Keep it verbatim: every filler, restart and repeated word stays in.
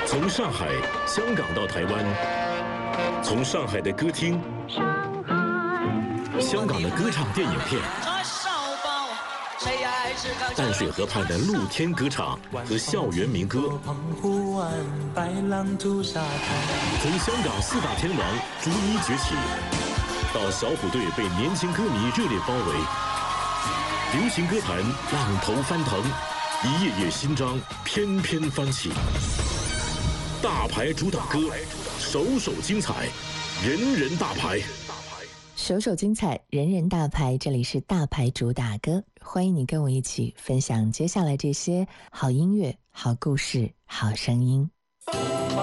从上海、香港到台湾，从上海的歌厅、香港的歌唱电影片，淡水河畔的露天歌场和校园民歌，从香港四大天王逐一崛起，到小虎队被年轻歌迷热烈包围，流行歌坛浪头翻腾，一页页新章翩翩翻起。大牌主打歌，首首精彩，人人大牌。 首首精彩，人人大牌。这里是大牌主打歌，欢迎你跟我一起分享接下来这些好音乐、好故事、好声音。